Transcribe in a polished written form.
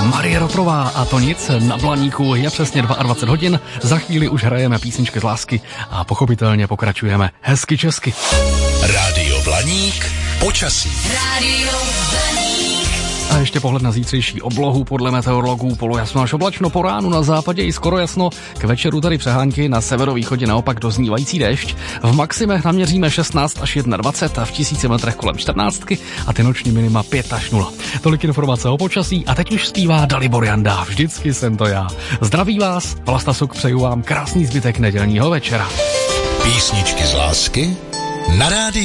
Marie Rotrová a to nic, na Blaníku je přesně 22 hodin, za chvíli už hrajeme písničky z lásky a pochopitelně pokračujeme hezky česky. Rádio Blaník, počasí. Rádio Blaník. A ještě pohled na zítřejší oblohu, podle meteorologů polojasno až oblačno, po ránu na západě i skoro jasno, k večeru tady přehánky, na severovýchodě naopak doznívající déšť. V maximech naměříme 16 až 21 a v 1000 metrech kolem 14 a ty noční minima 5 až 0. Tolik informace o počasí a teď už zpívá Dalibor Janda, vždycky jsem to já. Zdraví vás, Vlasta Suk, přeju vám krásný zbytek nedělního večera. Písničky z lásky na rádiu